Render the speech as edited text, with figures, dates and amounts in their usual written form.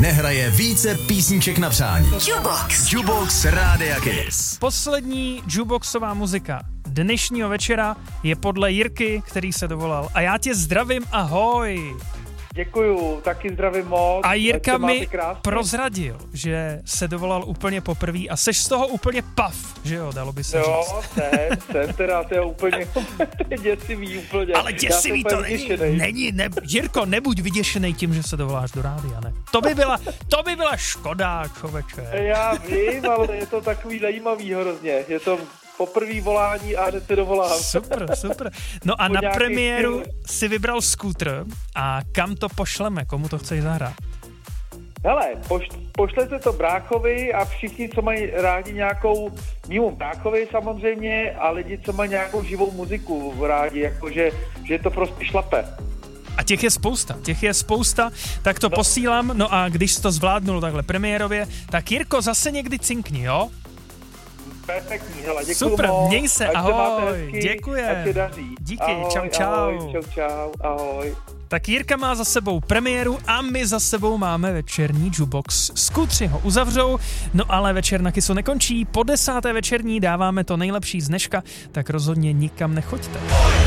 nehraje více písniček na přání. Jukebox Rádia Kiss. Poslední jukeboxová muzika dnešního večera je podle Jirky, který se dovolal. A já tě zdravím, ahoj. Děkuju, taky zdravím moc. A Jirka mi prozradil, že se dovolal úplně poprvé a seš z toho úplně paf, že jo, dalo by se říct. Jo, jsem teda, to je úplně děsivý úplně. Ale děsivý to není, Jirko, nebuď vyděšenej tím, že se dovoláš do rádia, ne? To by byla škoda, člověče. Já vím, ale je to takový zajímavý hrozně, je to poprvý volání a hned se dovolám. Super. No a na premiéru si vybral skútr a kam to pošleme, komu to chceš zahrát? Hele, pošlete to bráchovi a všichni, co mají rádi nějakou, mimo bráchovi samozřejmě, a lidi, co mají nějakou živou muziku rádi, jakože že to prostě šlape. A těch je spousta, tak to posílám, no a když jsi to zvládnul takhle premiérově, tak Jirko, zase někdy cinkni, jo? Perfektní, hele, děkuju. Super, moc, měj se, ahoj, děkujem. Ať se daří. Díky, ahoj, čau. Ahoj, čau, ahoj. Tak Jirka má za sebou premiéru a my za sebou máme večerní jukebox. Skutři ho uzavřou, no ale večer na Kissu nekončí. Po 10. večerní dáváme to nejlepší z dneška, tak rozhodně nikam nechoďte.